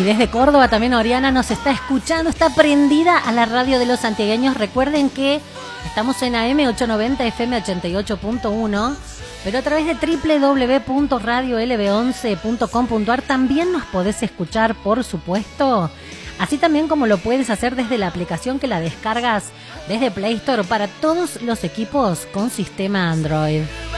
desde Córdoba también Oriana nos está escuchando, está prendida a la radio de los santiagueños. Recuerden que estamos en AM 890 FM 88.1, pero a través de www.radiolb11.com.ar también nos podés escuchar, por supuesto. Así también como lo puedes hacer desde la aplicación que la descargas desde Play Store para todos los equipos con sistema Android.